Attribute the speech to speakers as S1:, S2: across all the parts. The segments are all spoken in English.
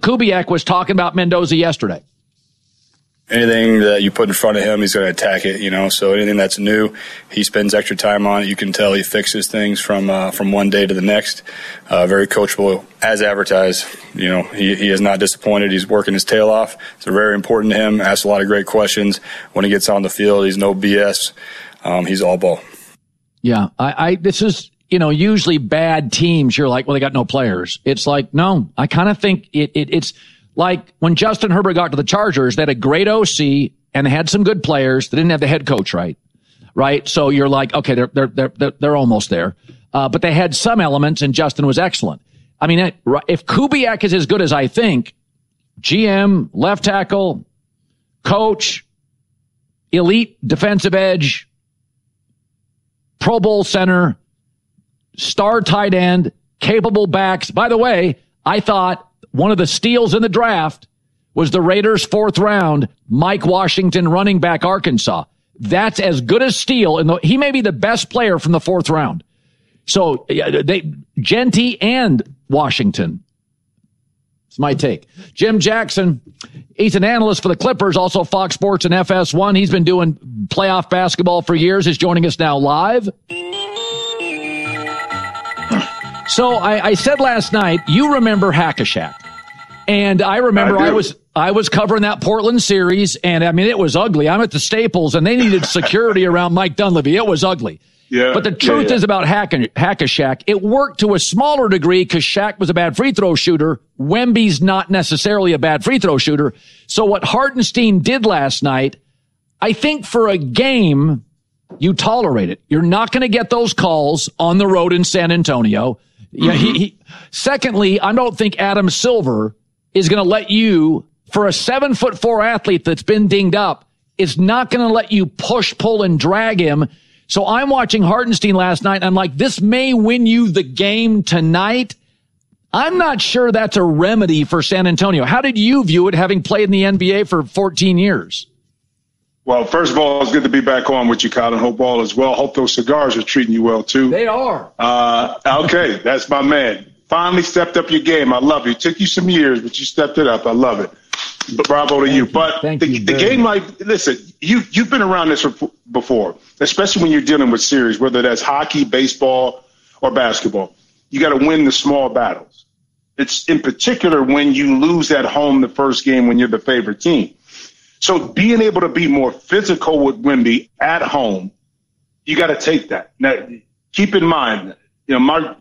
S1: Kubiak was talking about Mendoza yesterday.
S2: Anything that you put in front of him, he's going to attack it, So anything that's new, he spends extra time on it. You can tell he fixes things from one day to the next. Very coachable, as advertised. He is not disappointed. He's working his tail off. It's very important to him. Asks a lot of great questions. When he gets on the field, he's no BS. He's all ball.
S1: Yeah, this is, usually bad teams. You're like, well, they got no players. It's like, no, I kind of think it's like when Justin Herbert got to the Chargers, they had a great OC and they had some good players. They didn't have the head coach right? So you're like, okay, they're almost there. But they had some elements and Justin was excellent. I mean, if Kubiak is as good as I think, GM, left tackle, coach, elite defensive edge, Pro Bowl center, star tight end, capable backs. By the way, I thought one of the steals in the draft was the Raiders' 4th round, Mike Washington, running back, Arkansas. That's as good a steal. He may be the best player from the 4th round. So Genty and Washington. It's my take. Jim Jackson, he's an analyst for the Clippers, also Fox Sports and FS1. He's been doing playoff basketball for years. Is joining us now live. So I said last night, you remember Hack-a-Shaq. And I remember I was covering that Portland series, and I mean, it was ugly. I'm at the Staples, and they needed security around Mike Dunleavy. It was ugly. Yeah. But the truth is about Hack-a-Shaq, it worked to a smaller degree because Shaq was a bad free throw shooter. Wemby's not necessarily a bad free throw shooter. So what Hartenstein did last night, I think for a game, you tolerate it. You're not going to get those calls on the road in San Antonio. Yeah. Secondly, I don't think Adam Silver is going to let you, for a 7'4" athlete that's been dinged up, is not going to let you push, pull, and drag him. So I'm watching Hartenstein last night, and I'm like, this may win you the game tonight. I'm not sure that's a remedy for San Antonio. How did you view it, having played in the NBA for 14 years?
S3: Well, first of all, it's good to be back on with you, Colin. Hope all is well. Hope those cigars are treating you well, too.
S1: They are.
S3: Okay, that's my man. Finally stepped up your game. I love you. It took you some years, but you stepped it up. I love it. But bravo to you. But the game, listen, you've been around this before, especially when you're dealing with series, whether that's hockey, baseball, or basketball. You got to win the small battles. It's in particular when you lose at home the first game when you're the favorite team. So being able to be more physical with Wemby at home, you got to take that. Now, keep in mind, Mark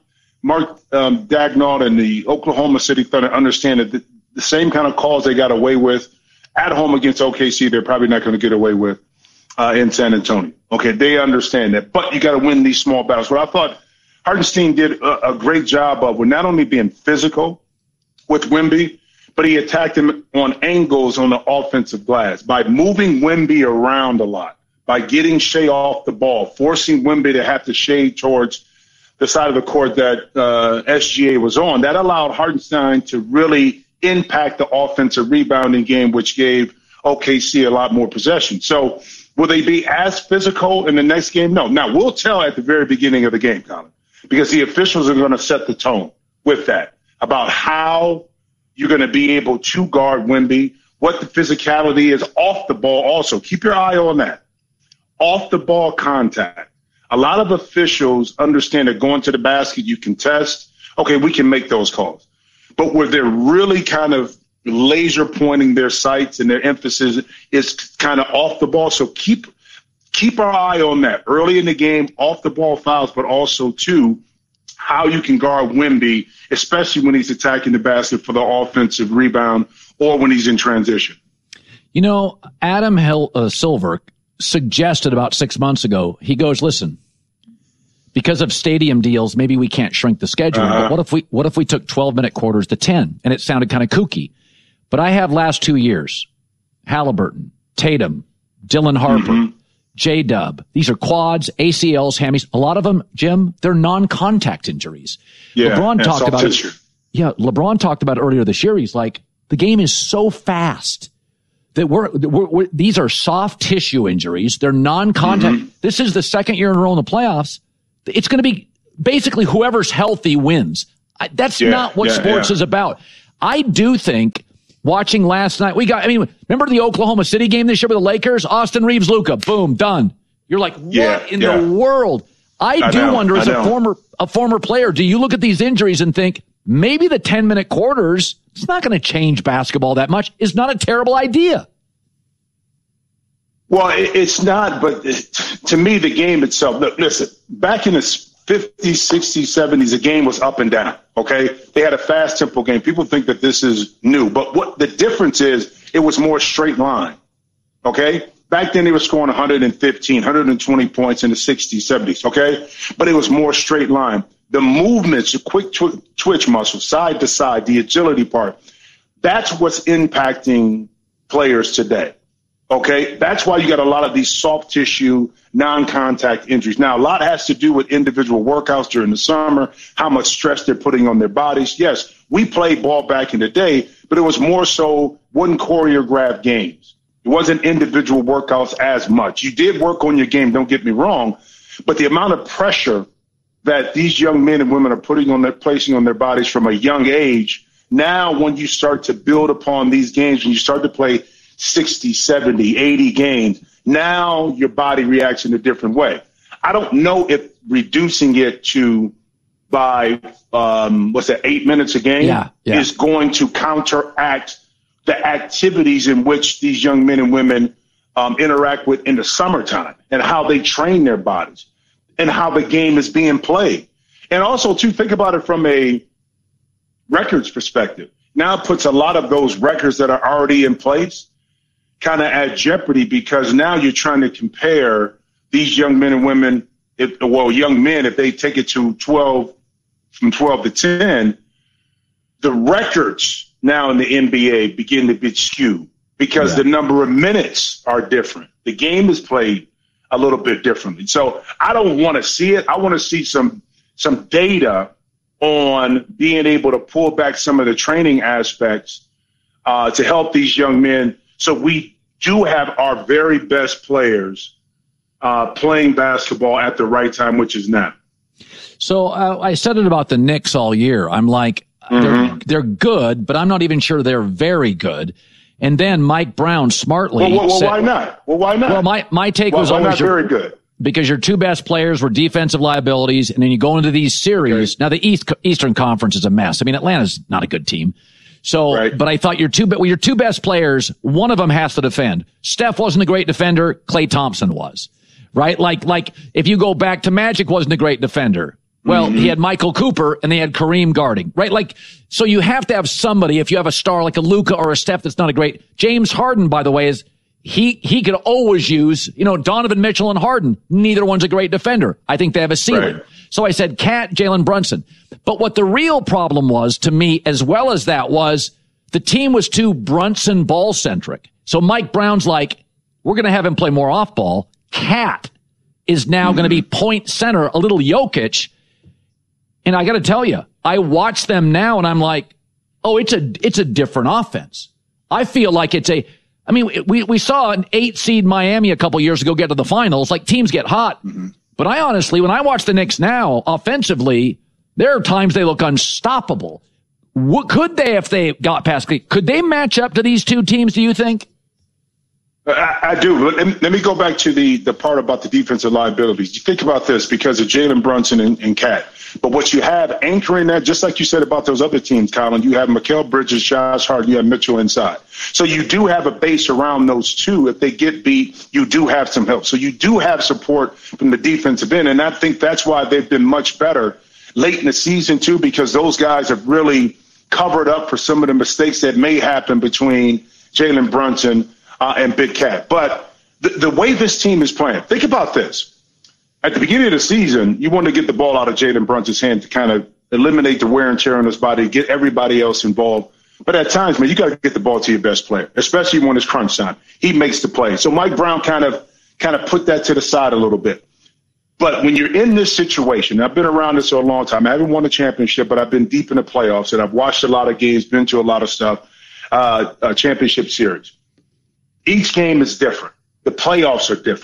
S3: Daigneault and the Oklahoma City Thunder understand that the same kind of calls they got away with at home against OKC, they're probably not going to get away with in San Antonio. Okay, they understand that. But you got to win these small battles. What I thought Hartenstein did a great job of was not only being physical with Wemby, but he attacked him on angles on the offensive glass by moving Wemby around a lot, by getting Shea off the ball, forcing Wemby to have to shade towards the side of the court that SGA was on. That allowed Hartenstein to really impact the offensive rebounding game, which gave OKC a lot more possession. So will they be as physical in the next game? No. Now, we'll tell at the very beginning of the game, Colin, because the officials are going to set the tone with that about how you're going to be able to guard Wemby, what the physicality is off the ball also. Keep your eye on that. Off the ball contact. A lot of officials understand that going to the basket, you can test. Okay, we can make those calls. But where they're really kind of laser pointing their sights and their emphasis is kind of off the ball. So keep our eye on that early in the game, off the ball fouls, but also too, how you can guard Wemby, especially when he's attacking the basket for the offensive rebound or when he's in transition.
S1: Adam Silver suggested about 6 months ago, he goes, listen, because of stadium deals, maybe we can't shrink the schedule. But what if we took 12-minute quarters to 10? And it sounded kind of kooky. But I have last 2 years, Halliburton, Tatum, Dylan Harper, J-Dub. These are quads, ACLs, hammies. A lot of them, Jim, they're non-contact injuries.
S3: Yeah,
S1: LeBron talked about it. Yeah, LeBron talked about it earlier this year. He's like, the game is so fast that these are soft tissue injuries. They're non-contact. This is the second year in a row in the playoffs. It's going to be basically whoever's healthy wins. That's not what sports is about. I do think watching last night, remember the Oklahoma City game this year with the Lakers? Austin Reeves, Luka, boom, done. You're like, what in the world? I do wonder, as a former player, do you look at these injuries and think maybe the 10-minute quarters, it's not going to change basketball that much, is not a terrible idea?
S3: Well, it's not, but to me, the game itself, look, listen, back in the 50s, 60s, 70s, the game was up and down, okay? They had a fast tempo game. People think that this is new, but what the difference is, it was more straight line, okay? Back then, they were scoring 115, 120 points in the 60s, 70s, okay? But it was more straight line. The movements, the quick twitch muscle, side to side, the agility part, that's what's impacting players today. Okay, that's why you got a lot of these soft tissue, non-contact injuries. Now, a lot has to do with individual workouts during the summer, how much stress they're putting on their bodies. Yes, we played ball back in the day, but it was more so one choreographed games. It wasn't individual workouts as much. You did work on your game, don't get me wrong, but the amount of pressure that these young men and women are placing on their bodies from a young age, now when you start to build upon these games, when you start to play 60, 70, 80 games, now your body reacts in a different way. I don't know if reducing it to by 8 minutes a game is going to counteract the activities in which these young men and women interact with in the summertime and how they train their bodies and how the game is being played. And also, too, think about it from a records perspective. Now it puts a lot of those records that are already in place kind of at jeopardy, because now you're trying to compare these young men and women, young men, if they take it to 12 to 10, the records now in the NBA begin to be skewed because the number of minutes are different. The game is played a little bit differently. So I don't want to see it. I want to see some data on being able to pull back some of the training aspects to help these young men. So we do have our very best players playing basketball at the right time, which is now.
S1: So I said it about the Knicks all year. I'm like, they're good, but I'm not even sure they're very good. And then Mike Brown smartly said,
S3: why not?
S1: Well, my take was always
S3: very good.
S1: Because your two best players were defensive liabilities, and then you go into these series. Okay. Now, the Eastern Conference is a mess. I mean, Atlanta's not a good team. So, but I thought your two best players, one of them has to defend. Steph wasn't a great defender. Klay Thompson was, right? Like if you go back to Magic wasn't a great defender. Well, he had Michael Cooper and they had Kareem guarding, right? Like, so you have to have somebody, if you have a star like a Luka or a Steph that's not a great. James Harden, by the way, he could always use, Donovan Mitchell and Harden. Neither one's a great defender. I think they have a ceiling. Right. So I said Cat, Jalen Brunson. But what the real problem was to me, as well as that, was the team was too Brunson ball centric. So Mike Brown's like, we're going to have him play more off ball. Cat is now going to be point center, a little Jokic. And I got to tell you, I watch them now and I'm like, oh, it's a different offense. I feel like we saw an 8 seed Miami a couple years ago get to the finals. Like, teams get hot. But I honestly, when I watch the Knicks now, offensively, there are times they look unstoppable. What could they, if they got past, could they match up to these two teams, do you think?
S3: I do. Let me go back to the part about the defensive liabilities. You think about this because of Jalen Brunson and Cat. But what you have anchoring that, just like you said about those other teams, Colin, you have Mikal Bridges, Josh Hart, you have Mitchell inside. So you do have a base around those two. If they get beat, you do have some help. So you do have support from the defensive end. And I think that's why they've been much better late in the season, too, because those guys have really covered up for some of the mistakes that may happen between Jalen Brunson and Big Cat. But the way this team is playing, think about this. At the beginning of the season, you want to get the ball out of Jalen Brunson's hand to kind of eliminate the wear and tear on his body, get everybody else involved. But at times, man, you got to get the ball to your best player, especially when it's crunch time. He makes the play. So Mike Brown kind of put that to the side a little bit. But when you're in this situation, I've been around this for a long time. I haven't won a championship, but I've been deep in the playoffs, and I've watched a lot of games, been to a lot of stuff, championship series. Each game is different. The playoffs are different.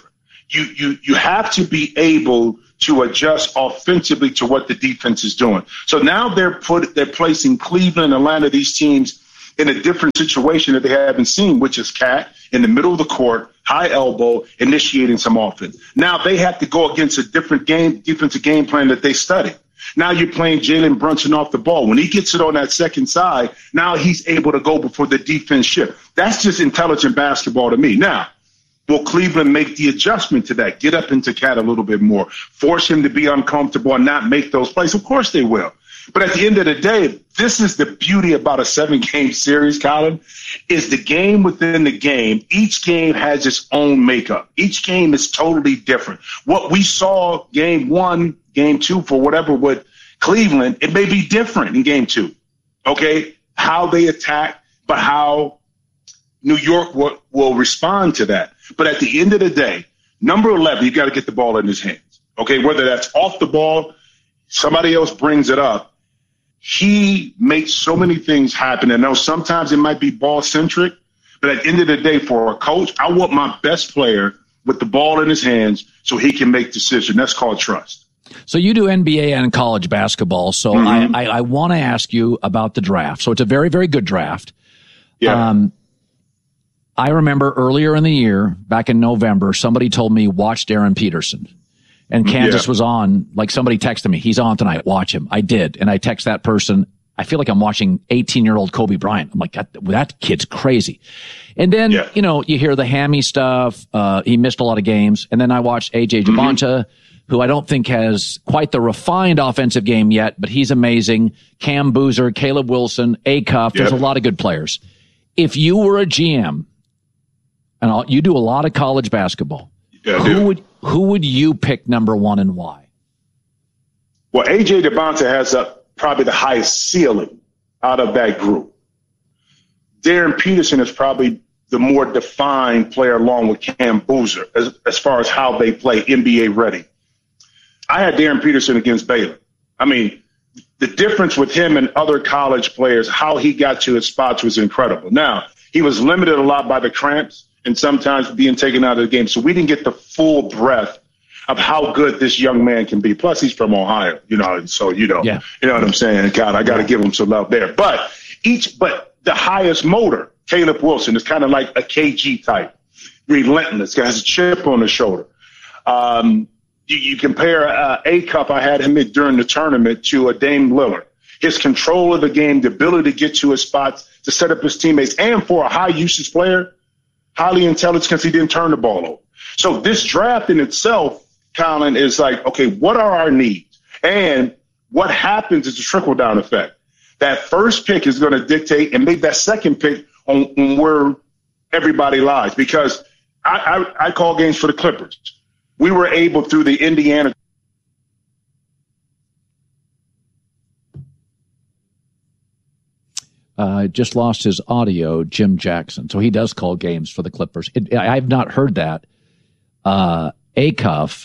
S3: you have to be able to adjust offensively to what the defense is doing. So now they're placing Cleveland, Atlanta, these teams in a different situation that they haven't seen, which is Cat in the middle of the court, high elbow, initiating some offense. Now they have to go against a different defensive game plan that they studied. Now you're playing Jalen Brunson off the ball. When he gets it on that second side, now he's able to go before the defense shift. That's just intelligent basketball to me. Now, will Cleveland make the adjustment to that, get up into Cat a little bit more, force him to be uncomfortable and not make those plays? Of course they will. But at the end of the day, this is the beauty about a 7-game series, Colin, is the game within the game. Each game has its own makeup. Each game is totally different. What we saw game 1, game 2, for whatever with Cleveland, it may be different in game 2. Okay? How they attack, but how New York will respond to that. But at the end of the day, number 11, you got to get the ball in his hands. Okay? Whether that's off the ball, somebody else brings it up. He makes so many things happen. And now sometimes it might be ball-centric, but at the end of the day, for a coach, I want my best player with the ball in his hands so he can make decisions. That's called trust.
S1: So you do NBA and college basketball. So I want to ask you about the draft. So it's a very, very good draft.
S3: Yeah.
S1: I remember earlier in the year, back in November, somebody told me, watch Darren Peterson. And Kansas was on, like somebody texted me, he's on tonight, watch him. I did. And I text that person, I feel like I'm watching 18-year-old Kobe Bryant. I'm like, that kid's crazy. And then, you know, you hear the hammy stuff. He missed a lot of games. And then I watched AJ Jabonta, who I don't think has quite the refined offensive game yet, but he's amazing. Cam Boozer, Caleb Wilson, Acuff. There's a lot of good players. If you were a GM, and you do a lot of college basketball, who would you pick number 1 and why?
S3: Well, AJ Jabonta has probably the highest ceiling out of that group. Darren Peterson is probably the more defined player along with Cam Boozer as far as how they play NBA ready. I had Darren Peterson against Baylor. I mean, the difference with him and other college players, how he got to his spots was incredible. Now, he was limited a lot by the cramps and sometimes being taken out of the game. So we didn't get the full breadth of how good this young man can be. Plus, he's from Ohio, you know, so, you know what I'm saying? God, I got to give him some love there. But the highest motor, Caleb Wilson, is kind of like a KG type, relentless, has a chip on his shoulder. You compare Acuff, I had him during the tournament, to a Dame Lillard. His control of the game, the ability to get to his spots, to set up his teammates, and for a high usage player, highly intelligent because he didn't turn the ball over. So this draft in itself, Colin, is like, okay, what are our needs? And what happens is a trickle-down effect. That first pick is going to dictate and make that second pick on where everybody lies. Because I call games for the Clippers. We were able, through the Indiana
S1: just lost his audio, Jim Jackson. So he does call games for the Clippers. I've not heard that. Acuff,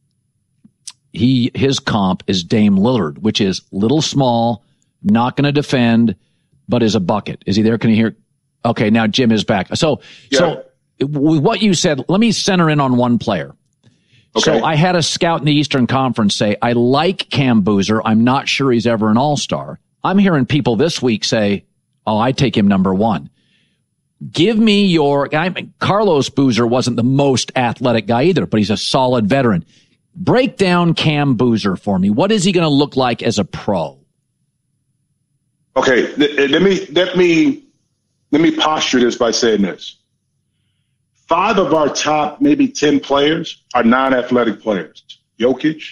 S1: his comp is Dame Lillard, which is little small, not going to defend, but is a bucket. Is he there? Can you hear? Okay, now Jim is back. So with what you said, let me center in on one player. Okay. So I had a scout in the Eastern Conference say, I like Cam Boozer. I'm not sure he's ever an all-star. I'm hearing people this week say, oh, I take him number 1. Give me Carlos Boozer wasn't the most athletic guy either, but he's a solid veteran. Break down Cam Boozer for me. What is he going to look like as a pro?
S3: Okay, let me posture this by saying this. 5 of our top maybe 10 players are non-athletic players. Jokic,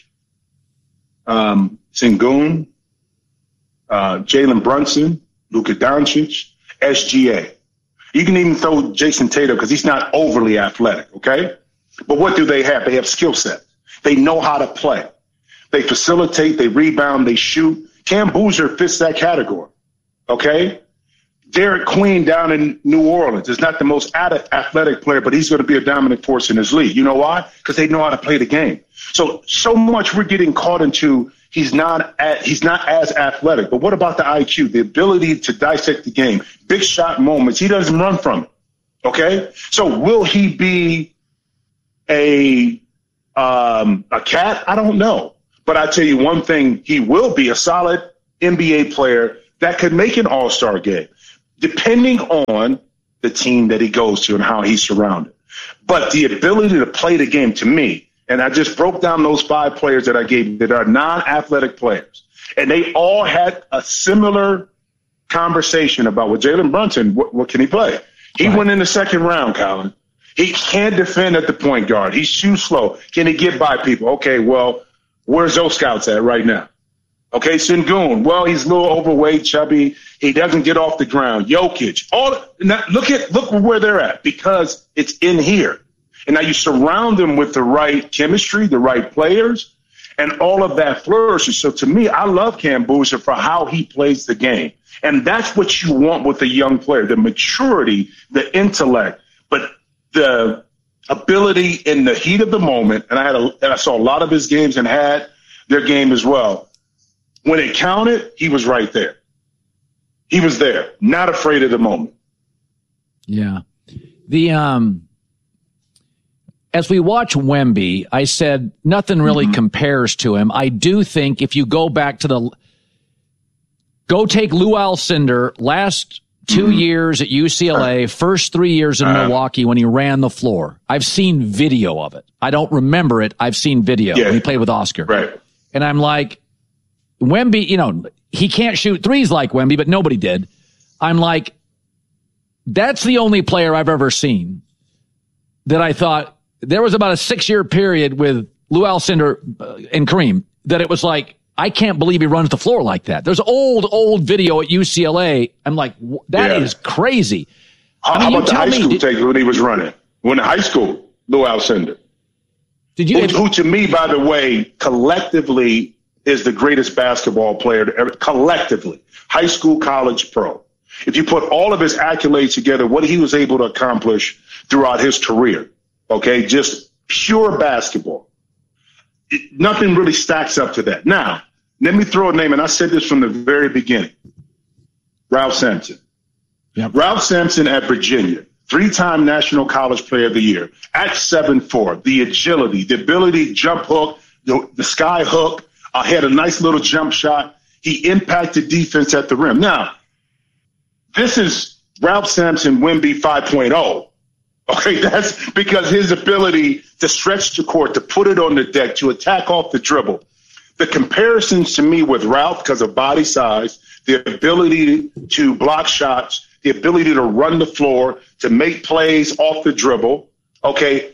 S3: Sengun, Jalen Brunson, Luka Doncic, SGA. You can even throw Jason Tatum because he's not overly athletic, okay? But what do they have? They have skill set. They know how to play. They facilitate, they rebound, they shoot. Cam Boozer fits that category, okay? Derek Queen down in New Orleans is not the most athletic player, but he's going to be a dominant force in his league. You know why? Because they know how to play the game. So much we're getting caught into he's not as athletic. But what about the IQ, the ability to dissect the game, big shot moments? He doesn't run from it, okay? So will he be a cat? I don't know. But I tell you one thing, he will be a solid NBA player that could make an all-star game, depending on the team that he goes to and how he's surrounded. But the ability to play the game, to me, and I just broke down those 5 players that I gave that are non-athletic players, and they all had a similar conversation about, well, Jalen Brunson, what can he play? He went in the second round, Colin. He can't defend at the point guard. He's too slow. Can he get by people? Okay, well, where's those scouts at right now? Okay, Sengun. Well, he's a little overweight, chubby. He doesn't get off the ground. Jokic. Look where they're at, because it's in here. And now you surround them with the right chemistry, the right players, and all of that flourishes. So to me, I love Cam Boozer for how he plays the game. And that's what you want with a young player, the maturity, the intellect, but the ability in the heat of the moment. And I saw a lot of his games and had their game as well. When it counted, he was right there. He was there, not afraid of the moment.
S1: Yeah. As we watch Wemby, I said nothing really compares to him. I do think if you go back to go take Lou Alcindor last 2 years at UCLA, first 3 years in Milwaukee when he ran the floor. I've seen video of it. I don't remember it. I've seen video when he played with Oscar.
S3: Right.
S1: And I'm like, Wemby, he can't shoot threes like Wemby, but nobody did. I'm like, that's the only player I've ever seen that I thought there was about a 6-year period with Lou Alcindor and Kareem that it was like, I can't believe he runs the floor like that. There's old video at UCLA. I'm like, that is crazy.
S3: How about the high school take when he was running? When in high school, Lou Alcindor. Who to me, by the way, collectively is the greatest basketball player to ever, collectively, high school, college, pro. If you put all of his accolades together, what he was able to accomplish throughout his career, okay, just pure basketball. Nothing really stacks up to that. Now, let me throw a name, and I said this from the very beginning. Ralph Sampson.
S1: Yep.
S3: Ralph Sampson at Virginia, 3-time National College Player of the Year, at 7'4", the agility, the ability to jump hook, the sky hook, had a nice little jump shot. He impacted defense at the rim. Now, this is Ralph Sampson Wemby 5.0. Okay, that's because his ability to stretch the court, to put it on the deck, to attack off the dribble. The comparisons to me with Ralph, because of body size, the ability to block shots, the ability to run the floor, to make plays off the dribble, okay,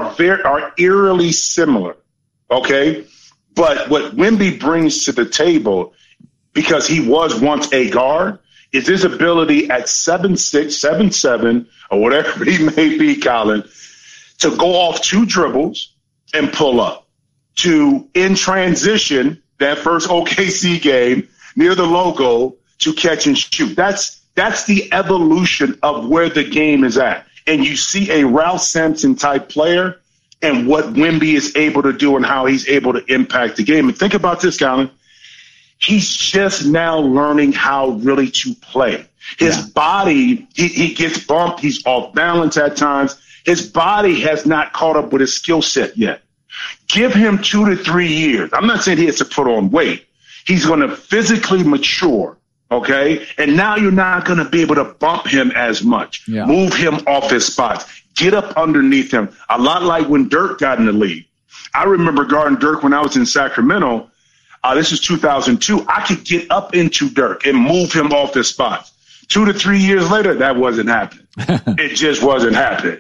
S3: are eerily similar, okay? But what Wemby brings to the table, because he was once a guard, is his ability at 7'6", 7'7", or whatever he may be, Colin, to go off 2 dribbles and pull up. To, in transition, that first OKC game, near the logo, to catch and shoot. That's the evolution of where the game is at. And you see a Ralph Sampson type player and what Wemby is able to do and how he's able to impact the game. And think about this, Colin. He's just now learning how really to play. His body, he gets bumped. He's off balance at times. His body has not caught up with his skill set yet. Give him 2 to 3 years. I'm not saying he has to put on weight. He's going to physically mature, okay? And now you're not going to be able to bump him as much. Yeah. Move him off his spots. Get up underneath him. A lot like when Dirk got in the league. I remember guarding Dirk when I was in Sacramento. This is 2002. I could get up into Dirk and move him off his spots. 2 to 3 years later, that wasn't happening. It just wasn't happening,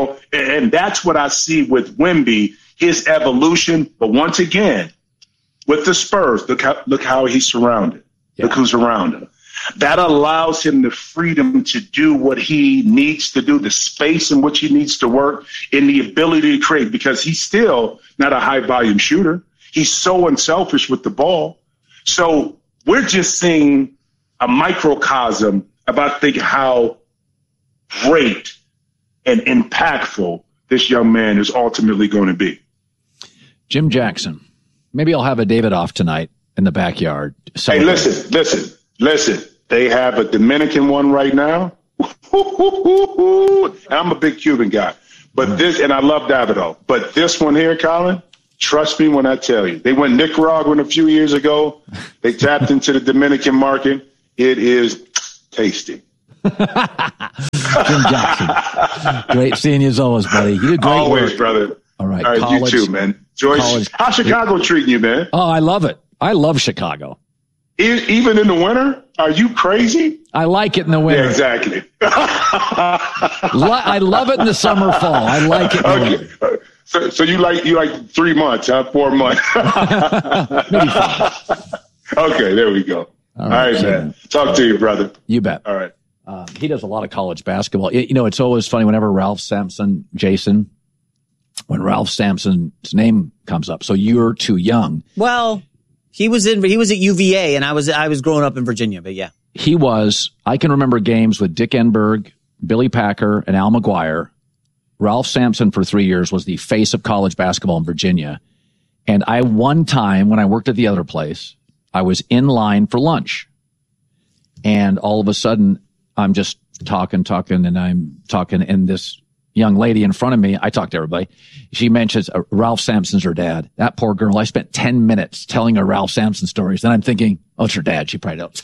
S3: And that's what I see with Wemby, his evolution. But once again, with the Spurs, look how he's surrounded. Yeah. Look who's around him. That allows him the freedom to do what he needs to do, the space in which he needs to work, and the ability to create, because he's still not a high-volume shooter. He's so unselfish with the ball. So we're just seeing a microcosm about how great and impactful this young man is ultimately going to be.
S1: Jim Jackson. Maybe I'll have a David off tonight in the backyard.
S3: Hey, listen. They have a Dominican one right now. And I'm a big Cuban guy. But this, and I love Davido, but this one here, Colin, trust me when I tell you, they went Nicaraguan a few years ago. They tapped into the Dominican market. It is tasty.
S1: Jim Jackson. Great seeing you as always, buddy. You did great
S3: always,
S1: work.
S3: brother.
S1: All right.
S3: College, you too, man. Joyce, how's Chicago treating you, man?
S1: Oh, I love it. I love Chicago.
S3: Even in the winter? Are you crazy?
S1: I like it in the winter.
S3: Yeah, exactly.
S1: I love it in the summer, fall. I like it in the winter.
S3: So you like 3 months, huh? 4 months.
S1: Maybe 5.
S3: Okay, there we go. All right, man. Talk to you, brother.
S1: You bet.
S3: All right.
S1: He does a lot of college basketball. It's always funny whenever Ralph Sampson, Jason, when Ralph Sampson's name comes up. So you're too young.
S4: Well, he was at UVA, and I was growing up in Virginia, but yeah.
S1: He was. I can remember games with Dick Enberg, Billy Packer, and Al McGuire. Ralph Sampson for 3 years was the face of college basketball in Virginia. And one time when I worked at the other place, I was in line for lunch. And all of a sudden, I'm just talking, and this young lady in front of me, I talk to everybody. She mentions Ralph Sampson's her dad. That poor girl, I spent 10 minutes telling her Ralph Sampson stories. Then I'm thinking, oh, it's her dad. She probably knows.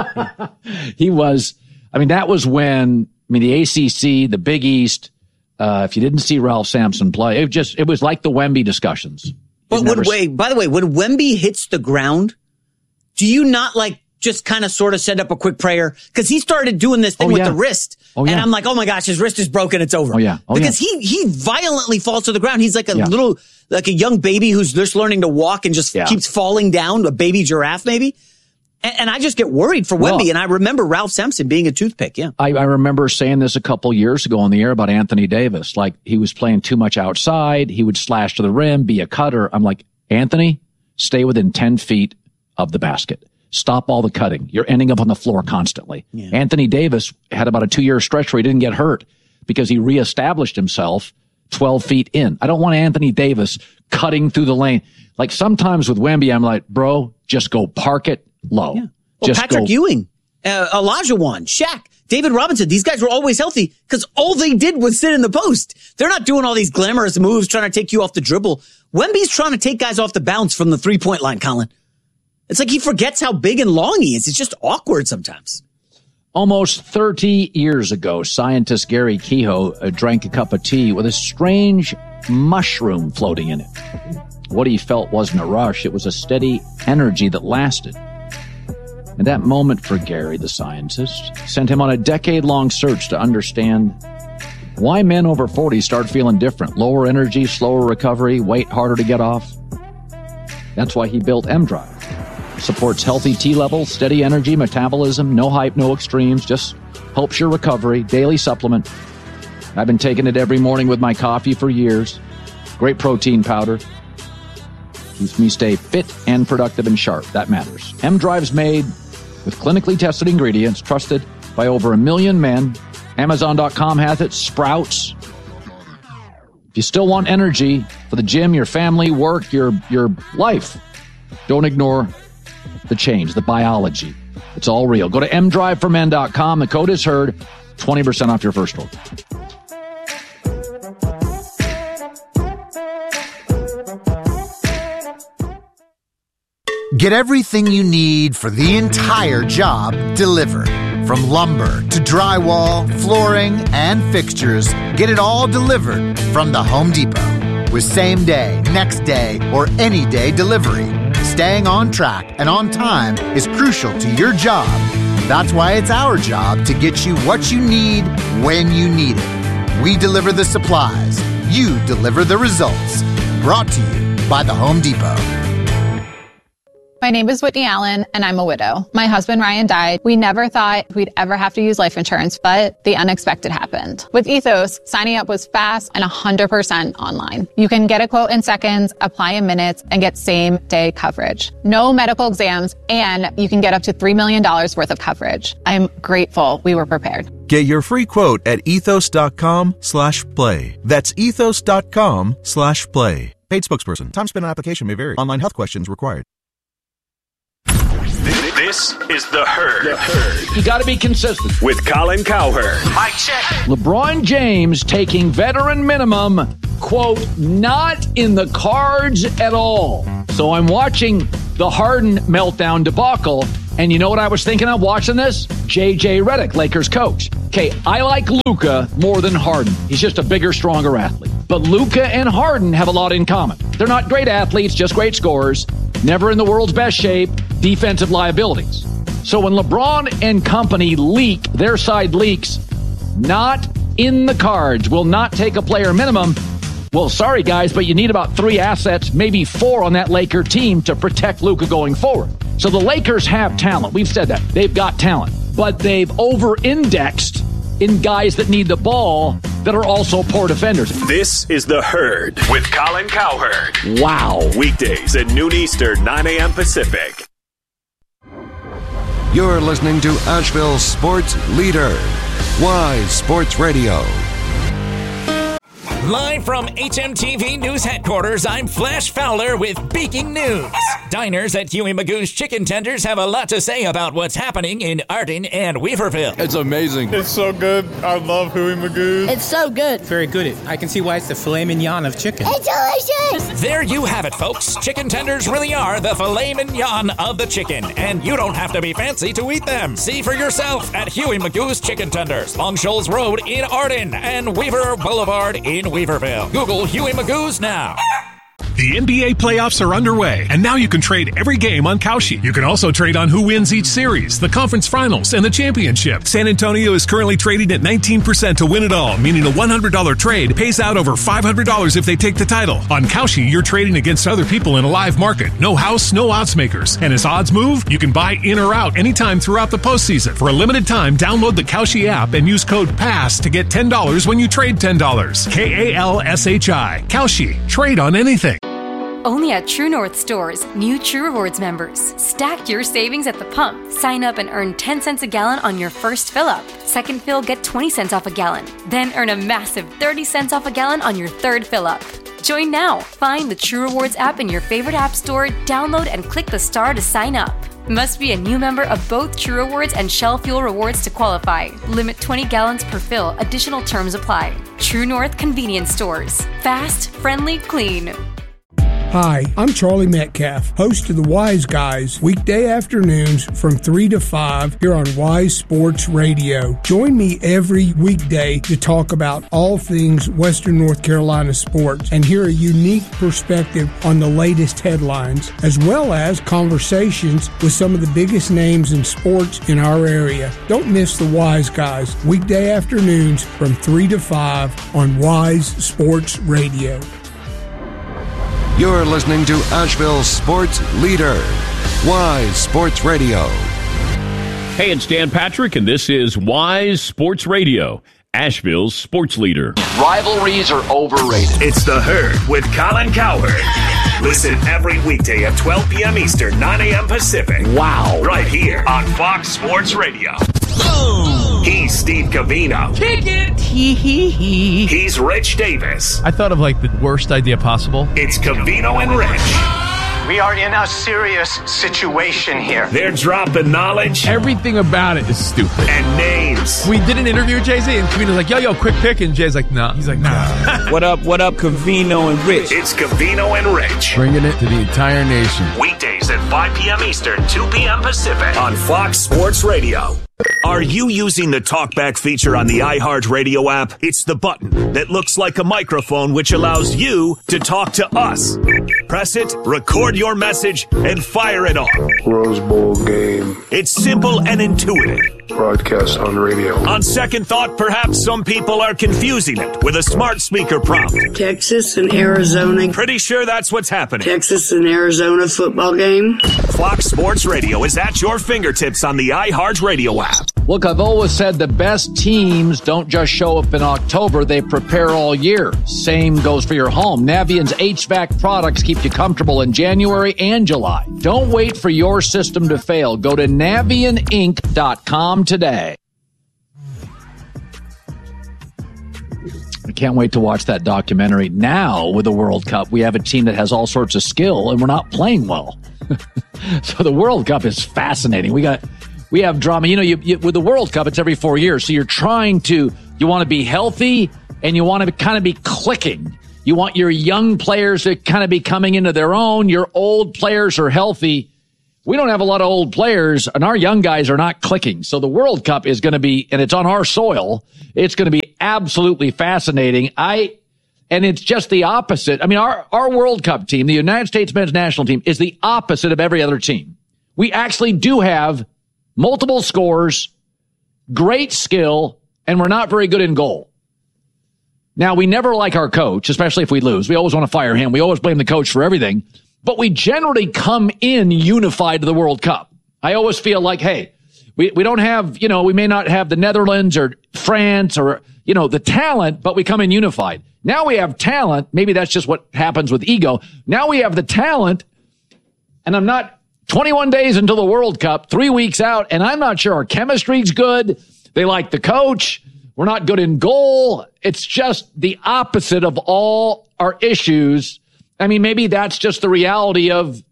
S1: That was when, the ACC, the Big East, if you didn't see Ralph Sampson play, it was like the Wemby discussions.
S4: But by the way, when Wemby hits the ground, do you not just kind of sort of send up a quick prayer? Because he started doing this thing with the wrist. And I'm like, oh my gosh, his wrist is broken. It's over. Because he violently falls to the ground. He's like a young baby who's just learning to walk and just keeps falling down, a baby giraffe maybe. And I just get worried for Wemby. And I remember Ralph Sampson being a toothpick. Yeah.
S1: I remember saying this a couple years ago on the air about Anthony Davis. Like, he was playing too much outside. He would slash to the rim, be a cutter. I'm like, Anthony, stay within 10 feet of the basket. Stop all the cutting. You're ending up on the floor constantly. Yeah. Anthony Davis had about a 2-year stretch where he didn't get hurt because he reestablished himself 12 feet in. I don't want Anthony Davis cutting through the lane. Like, sometimes with Wemby, I'm like, bro, just go park it low.
S4: Yeah. Well, Patrick Ewing, Olajuwon, Shaq, David Robinson, these guys were always healthy because all they did was sit in the post. They're not doing all these glamorous moves trying to take you off the dribble. Wemby's trying to take guys off the bounce from the 3-point line, Colin. It's like he forgets how big and long he is. It's just awkward sometimes.
S1: Almost 30 years ago, scientist Gary Kehoe drank a cup of tea with a strange mushroom floating in it. What he felt wasn't a rush. It was a steady energy that lasted. And that moment for Gary, the scientist, sent him on a decade-long search to understand why men over 40 start feeling different. Lower energy, slower recovery, weight harder to get off. That's why he built M-Drive. Supports healthy T levels, steady energy, metabolism, no hype, no extremes, just helps your recovery, daily supplement. I've been taking it every morning with my coffee for years. Great protein powder. Keeps me stay fit and productive and sharp. That matters. M-Drive's made with clinically tested ingredients, trusted by over 1 million men. Amazon.com has it. Sprouts. If you still want energy for the gym, your family, work, your life, don't ignore the change, the biology. It's all real. Go to mdriveformen.com. The code is heard. 20% off your first order.
S5: Get everything you need for the entire job delivered. From lumber to drywall, flooring, and fixtures, get it all delivered from the Home Depot. With same day, next day, or any day delivery, staying on track and on time is crucial to your job. That's why it's our job to get you what you need when you need it. We deliver the supplies. You deliver the results. Brought to you by the Home Depot.
S6: My name is Whitney Allen, and I'm a widow. My husband, Ryan, died. We never thought we'd ever have to use life insurance, but the unexpected happened. With Ethos, signing up was fast and 100% online. You can get a quote in seconds, apply in minutes, and get same-day coverage. No medical exams, and you can get up to $3 million worth of coverage. I'm grateful we were prepared.
S7: Get your free quote at ethos.com/play. That's ethos.com/play. Paid spokesperson. Time spent on application may vary. Online health questions required. This is The Herd.
S1: You got to be consistent.
S7: With Colin Cowherd.
S8: Mic check.
S1: LeBron James taking veteran minimum, quote, not in the cards at all. So I'm watching the Harden meltdown debacle, and you know what I was thinking of watching this? J.J. Redick, Lakers coach. Okay, I like Luka more than Harden. He's just a bigger, stronger athlete. But Luka and Harden have a lot in common. They're not great athletes, just great scorers, never in the world's best shape, defensive liabilities. So when LeBron and company leak, their side leaks, not in the cards, will not take a player minimum. Well, sorry, guys, but you need about 3 assets, maybe 4 on that Laker team to protect Luka going forward. So the Lakers have talent. We've said that. They've got talent. But they've over-indexed in guys that need the ball that are also poor defenders.
S7: This is The Herd with Colin Cowherd.
S1: Wow.
S7: Weekdays at noon Eastern, 9 a.m. Pacific.
S9: You're listening to Asheville's sports leader, Wise Sports Radio.
S10: Live from HMTV News Headquarters, I'm Flash Fowler with Breaking News. Diners at Huey Magoo's Chicken Tenders have a lot to say about what's happening in Arden and Weaverville.
S11: It's amazing.
S12: It's so good. I love Huey Magoo's.
S13: It's so good.
S14: Very good. I can see why it's the filet mignon of chicken.
S13: It's delicious.
S10: There you have it, folks. Chicken tenders really are the filet mignon of the chicken, and you don't have to be fancy to eat them. See for yourself at Huey Magoo's Chicken Tenders, Long Shoals Road in Arden and Weaver Boulevard in Weaverville. Google Huey Magoo's now.
S15: The NBA playoffs are underway, and now you can trade every game on Kalshi. You can also trade on who wins each series, the conference finals, and the championship. San Antonio is currently trading at 19% to win it all, meaning a $100 trade pays out over $500 if they take the title. On Kalshi, you're trading against other people in a live market. No house, no odds makers. And as odds move, you can buy in or out anytime throughout the postseason. For a limited time, download the Kalshi app and use code PASS to get $10 when you trade $10. KALSHI. Kalshi. Trade on anything.
S16: Only at True North stores, new True Rewards members. Stack your savings at the pump. Sign up and earn 10 cents a gallon on your first fill-up. Second fill, get 20 cents off a gallon. Then earn a massive 30 cents off a gallon on your third fill-up. Join now. Find the True Rewards app in your favorite app store, download and click the star to sign up. Must be a new member of both True Rewards and Shell Fuel Rewards to qualify. Limit 20 gallons per fill. Additional terms apply. True North Convenience Stores. Fast, friendly, clean.
S17: Hi, I'm Charlie Metcalf, host of the Wise Guys, weekday afternoons from 3 to 5 here on Wise Sports Radio. Join me every weekday to talk about all things Western North Carolina sports and hear a unique perspective on the latest headlines, as well as conversations with some of the biggest names in sports in our area. Don't miss the Wise Guys, weekday afternoons from 3 to 5 on Wise Sports Radio.
S9: You're listening to Asheville's sports leader, Wise Sports Radio.
S18: Hey, it's Dan Patrick, and this is Wise Sports Radio, Asheville's sports leader.
S1: Rivalries are overrated.
S7: It's The Herd with Colin Cowherd. Listen every weekday at 12 p.m. Eastern, 9 a.m. Pacific.
S1: Wow.
S7: Right here on Fox Sports Radio. Oh. He's Steve Covino.
S19: Kick it.
S7: He's Rich Davis.
S20: I thought of like the worst idea possible.
S7: It's Covino and Rich.
S8: We are in a serious situation here.
S7: They're dropping knowledge.
S20: Everything about it is stupid.
S7: And names.
S20: We did an interview with Jay-Z, and Covino's like, yo, quick pick. And Jay's like, nah. He's like, nah.
S21: What up, Covino and Rich?
S7: It's Covino and Rich.
S20: Bringing it to the entire nation.
S7: Weekdays at 5 p.m. Eastern, 2 p.m. Pacific on Fox Sports Radio. Are you using the TalkBack feature on the iHeartRadio app? It's the button that looks like a microphone which allows you to talk to us. Press it, record your message, and fire it off.
S22: Rose Bowl game.
S7: It's simple and intuitive.
S22: Broadcast on radio.
S7: On second thought, perhaps some people are confusing it with a smart speaker prompt.
S23: Texas and Arizona.
S7: Pretty sure that's what's happening.
S23: Texas and Arizona football game.
S7: Fox Sports Radio is at your fingertips on the iHeartRadio app.
S1: Look, I've always said the best teams don't just show up in October, they prepare all year. Same goes for your home. Navient's HVAC products keep you comfortable in January and July. Don't wait for your system to fail. Go to NavientInc.com today. I can't wait to watch that documentary. Now, with the World Cup, we have a team that has all sorts of skill, and we're not playing well. So the World Cup is fascinating. We have drama. You with the World Cup, it's every 4 years. So you want to be healthy and you want to kind of be clicking. You want your young players to kind of be coming into their own. Your old players are healthy. We don't have a lot of old players, and our young guys are not clicking. So the World Cup is going to be, and it's on our soil, it's going to be absolutely fascinating. And it's just the opposite. I mean, our World Cup team, the United States men's national team, is the opposite of every other team. We actually do have multiple scores, great skill, and we're not very good in goal. Now, we never like our coach, especially if we lose. We always want to fire him. We always blame the coach for everything. But we generally come in unified to the World Cup. I always feel like, hey, we don't have, we may not have the Netherlands or France or, the talent, but we come in unified. Now we have talent. Maybe that's just what happens with ego. Now we have the talent, and I'm not 21 days until the World Cup, 3 weeks out, and I'm not sure our chemistry's good. They like the coach. We're not good in goal. It's just the opposite of all our issues. I mean, maybe that's just the reality of,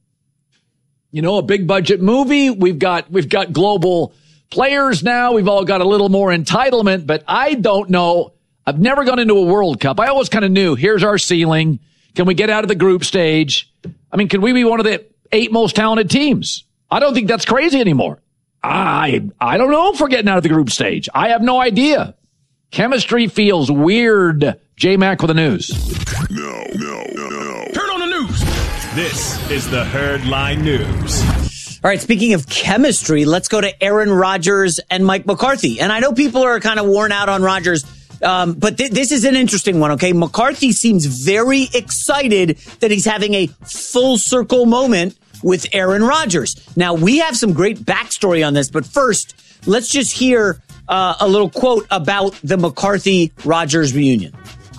S1: a big budget movie. We've got global players now. We've all got a little more entitlement, but I don't know. I've never gone into a World Cup. I always kind of knew, here's our ceiling. Can we get out of the group stage? I mean, can we be one of the 8 most talented teams? I don't think that's crazy anymore. I don't know if we're getting out of the group stage. I have no idea. Chemistry feels weird. J-Mac with the news.
S9: No.
S10: Turn on the news. This is the Herd Line News.
S4: All right, speaking of chemistry, let's go to Aaron Rodgers and Mike McCarthy. And I know people are kind of worn out on Rodgers, but this is an interesting one, okay? McCarthy seems very excited that he's having a full circle moment with Aaron Rodgers. Now, we have some great backstory on this, but first, let's just hear a little quote about the McCarthy-Rodgers reunion.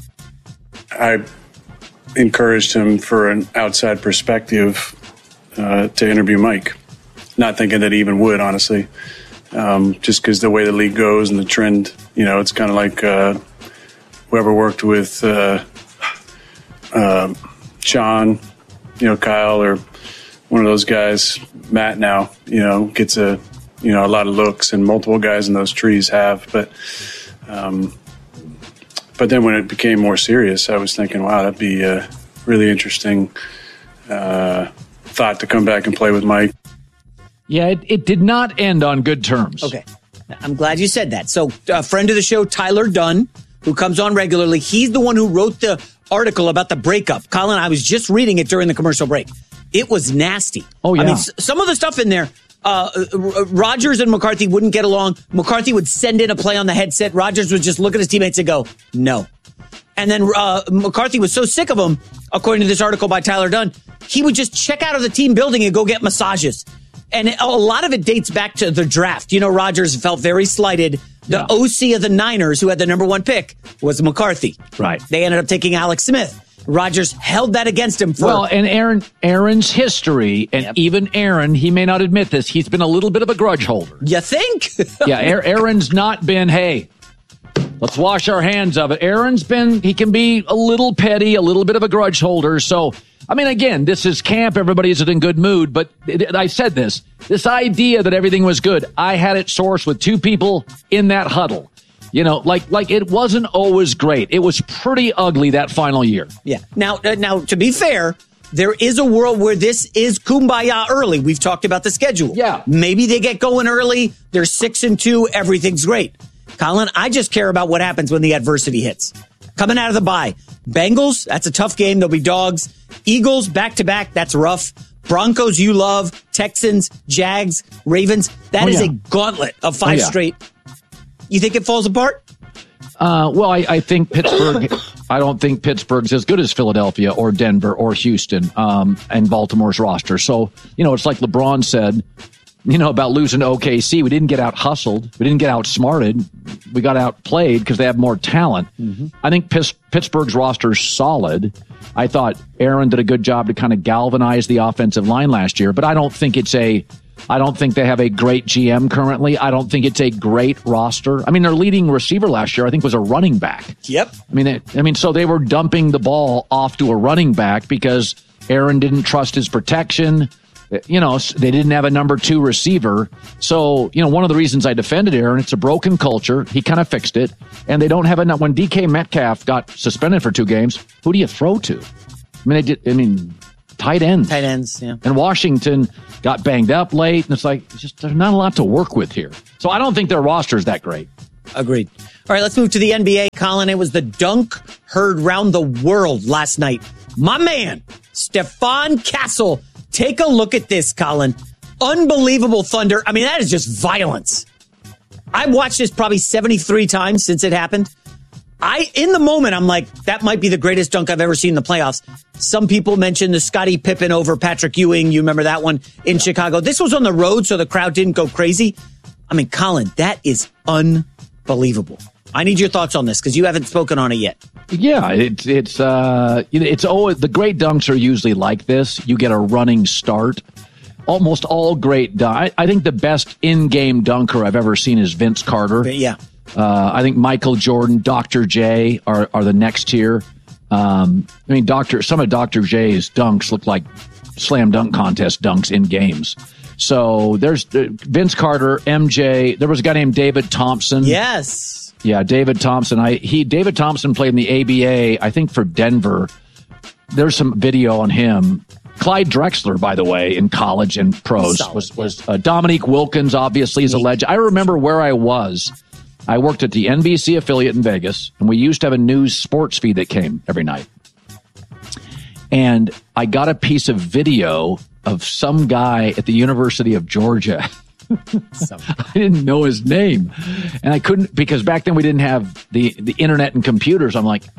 S22: I encouraged him for an outside perspective to interview Mike. Not thinking that he even would, honestly. Just because the way the league goes and the trend, it's kind of like whoever worked with Sean, Kyle, or one of those guys, Matt now, gets a lot of looks, and multiple guys in those trees have. But then when it became more serious, I was thinking, wow, that'd be a really interesting thought to come back and play with Mike.
S1: Yeah, it did not end on good terms.
S4: Okay. I'm glad you said that. So a friend of the show, Tyler Dunn, who comes on regularly, he's the one who wrote the article about the breakup. Colin, I was just reading it during the commercial break. It was nasty.
S1: Oh, yeah.
S4: I mean, some of the stuff in there, Rodgers and McCarthy wouldn't get along. McCarthy would send in a play on the headset. Rodgers would just look at his teammates and go, no. And then McCarthy was so sick of him, according to this article by Tyler Dunn, he would just check out of the team building and go get massages. And a lot of it dates back to the draft. Rodgers felt very slighted. The OC of the Niners, who had the number 1 pick, was McCarthy.
S1: Right.
S4: They ended up taking Alex Smith. Rodgers held that against him.
S1: And Aaron's history, and even Aaron, he may not admit this, he's been a little bit of a grudge holder.
S4: You think?
S1: Yeah, Aaron's not been, hey, let's wash our hands of it. He can be a little petty, a little bit of a grudge holder. So, I mean, again, this is camp. Everybody's in good mood. But I said this idea that everything was good, I had it sourced with 2 people in that huddle. Like it wasn't always great. It was pretty ugly that final year.
S4: Yeah. Now, to be fair, there is a world where this is kumbaya early. We've talked about the schedule.
S1: Yeah.
S4: Maybe they get going early. They're 6-2. Everything's great. Colin, I just care about what happens when the adversity hits. Coming out of the bye. Bengals, that's a tough game. They'll be dogs. Eagles, back-to-back. That's rough. Broncos, you love. Texans, Jags, Ravens. That is a gauntlet of 5 straight. You think it falls apart?
S1: Well, I think Pittsburgh, I don't think Pittsburgh's as good as Philadelphia or Denver or Houston and Baltimore's roster. So, it's like LeBron said, about losing to OKC. We didn't get out hustled. We didn't get outsmarted. We got outplayed because they have more talent. Mm-hmm. I think Pittsburgh's roster is solid. I thought Aaron did a good job to kind of galvanize the offensive line last year, but I don't think they have a great GM currently. I don't think it's a great roster. I mean, their leading receiver last year, I think, was a running back.
S4: Yep.
S1: So they were dumping the ball off to a running back because Aaron didn't trust his protection. You know, they didn't have a number 2 receiver. So, you know, one of the reasons I defended Aaron, it's a broken culture. He kind of fixed it. And they don't have enough. When DK Metcalf got suspended for 2 games, who do you throw to? Tight ends.
S4: Tight ends, yeah.
S1: And Washington got banged up late. And it's like, there's not a lot to work with here. So I don't think their roster is that great.
S4: Agreed. All right, let's move to the NBA. Colin, it was the dunk heard round the world last night. My man, Stephon Castle. Take a look at this, Colin. Unbelievable thunder. I mean, that is just violence. I've watched this probably 73 times since it happened. In the moment, I'm like, that might be the greatest dunk I've ever seen in the playoffs. Some people mentioned the Scottie Pippen over Patrick Ewing. You remember that one in Chicago? This was on the road, so the crowd didn't go crazy. I mean, Colin, that is unbelievable. I need your thoughts on this because you haven't spoken on it yet.
S1: Yeah, it's always, the great dunks are usually like this. You get a running start. Almost all great I think the best in-game dunker I've ever seen is Vince Carter.
S4: Yeah.
S1: I think Michael Jordan, Dr. J are the next tier. Some of Dr. J's dunks look like slam dunk contest dunks in games. So there's Vince Carter, MJ. There was a guy named David Thompson.
S4: Yes.
S1: Yeah, David Thompson. David Thompson played in the ABA, I think, for Denver. There's some video on him. Clyde Drexler, by the way, in college and pros was Dominique Wilkins. Obviously, is a legend. I remember where I was. I worked at the NBC affiliate in Vegas, and we used to have a news sports feed that came every night. And I got a piece of video of some guy at the University of Georgia. I didn't know his name, and I couldn't, because back then we didn't have the internet and computers. I'm like,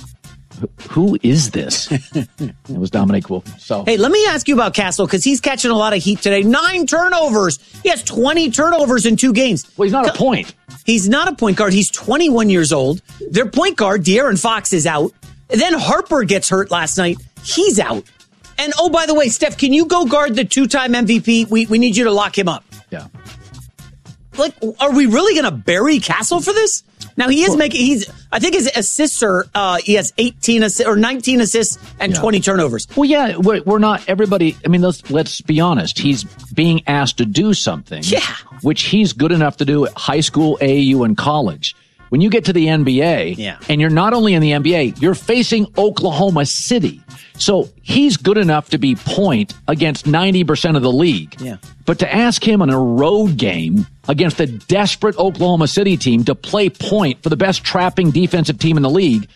S1: who is this? It was Dominique Wilkins. So,
S4: hey, let me ask you about Castle, because he's catching a lot of heat today. 9 turnovers. He has 20 turnovers in 2 games.
S1: Well, he's not a point.
S4: He's not a point guard. He's 21 years old. Their point guard, De'Aaron Fox, is out. And then Harper gets hurt last night. He's out. And, oh, by the way, Steph, can you go guard the 2-time MVP? We need you to lock him up.
S1: Yeah.
S4: Like, are we really going to bury Castle for this? Now, he is I think his assists are, he has 18 assists or 19 assists and 20 turnovers.
S1: Well, yeah, we're not everybody. I mean, let's be honest. He's being asked to do something, which he's good enough to do at high school, AAU, and college. When you get to the NBA, and you're not only in the NBA, you're facing Oklahoma City. So he's good enough to be point against 90% of the league.
S4: Yeah.
S1: But to ask him in a road game against a desperate Oklahoma City team to play point for the best trapping defensive team in the league,